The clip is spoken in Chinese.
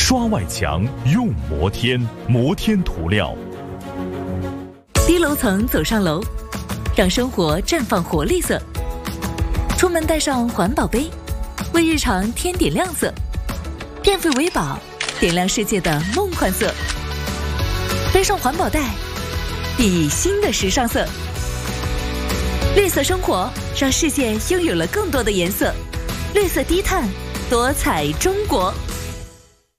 刷外墙用摩天，摩天涂料。 低楼层走上楼，让生活绽放活力色。出门带上环保杯，为日常添点亮色。变废为宝，点亮世界的梦幻色。背上环保袋，熠熠新的时尚色。绿色生活，让世界拥有了更多的颜色。绿色低碳，多彩中国。